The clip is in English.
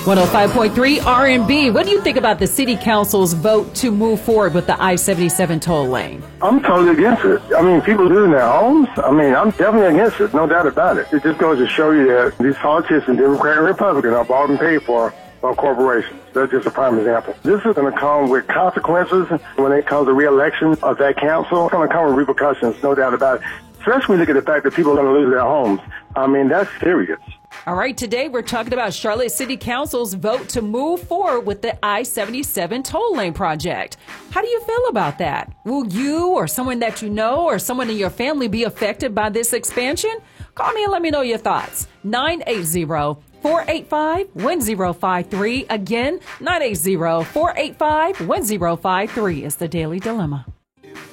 105.3 R&B. What do you think about the city council's vote to move forward with the I-77 toll lane? I'm totally against it. I mean, people do it in their homes. I mean, I'm definitely against it, no doubt about it. It just goes to show you that these politicians, Democrat and Republican, are bought and paid for by corporations. That's just a prime example. This is going to come with consequences when it comes to re-election of that council. It's going to come with repercussions, no doubt about it. Especially when you look at the fact that people are going to lose their homes. I mean, that's serious. All right, today we're talking about Charlotte City Council's vote to move forward with the I-77 toll lane project. How do you feel about that? Will you or someone that you know or someone in your family be affected by this expansion? Call me and let me know your thoughts. 980-485-1053. Again, 980-485-1053 is the Daily Dilemma.